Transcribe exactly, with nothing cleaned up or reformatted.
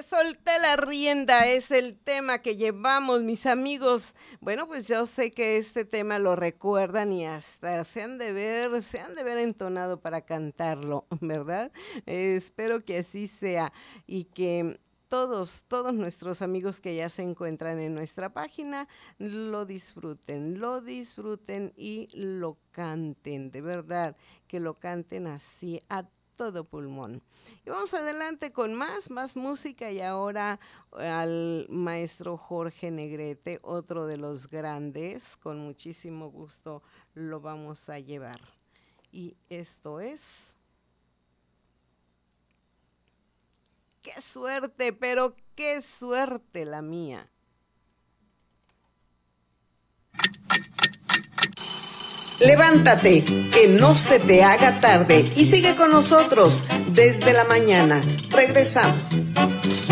solté la rienda, es el tema que llevamos, mis amigos. Bueno, pues yo sé que este tema lo recuerdan y hasta se han de ver, se han de ver entonado para cantarlo, ¿verdad? Eh, espero que así sea y que todos, todos nuestros amigos que ya se encuentran en nuestra página lo disfruten, lo disfruten y lo canten, de verdad, que lo canten así a todo pulmón. Y vamos adelante con más, más música y ahora al maestro Jorge Negrete, otro de los grandes, con muchísimo gusto lo vamos a llevar. Y esto es... ¡Qué suerte, pero qué suerte la mía! Levántate, que no se te haga tarde y sigue con nosotros desde la mañana. Regresamos.